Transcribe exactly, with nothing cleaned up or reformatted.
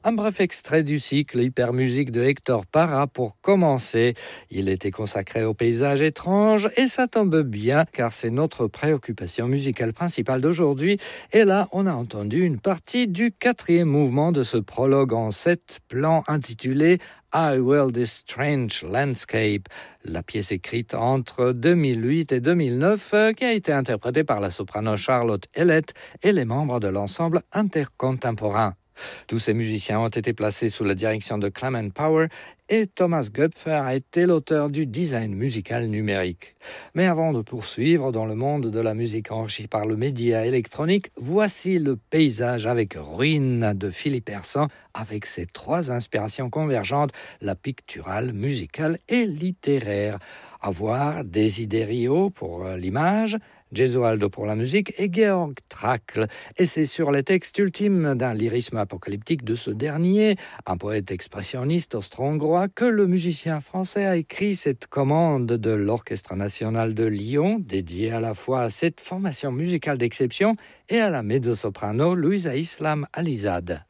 Un bref extrait du cycle Hypermusique de Hector Parra pour commencer. Il était consacré au paysage étrange et ça tombe bien car c'est notre préoccupation musicale principale d'aujourd'hui. Et là, on a entendu une partie du quatrième mouvement de ce prologue en sept plans intitulé I Will This Strange Landscape, la pièce écrite entre deux mille huit et deux mille neuf qui a été interprétée par la soprano Charlotte Ellett et les membres de l'ensemble intercontemporain. Tous ces musiciens ont été placés sous la direction de Clement Power et Thomas Goepfer a été l'auteur du design musical numérique. Mais avant de poursuivre dans le monde de la musique enrichie par le média électronique, voici le paysage avec Ruine de Philippe Hersan avec ses trois inspirations convergentes, la picturale, musicale et littéraire. À voir Desiderio pour l'image, Gesualdo pour la musique et Georg Trakl. Et c'est sur les textes ultimes d'un lyrisme apocalyptique de ce dernier, un poète expressionniste austro-hongrois, que le musicien français a écrit cette commande de l'Orchestre national de Lyon, dédiée à la fois à cette formation musicale d'exception et à la mezzo-soprano Louisa Islam Alizade.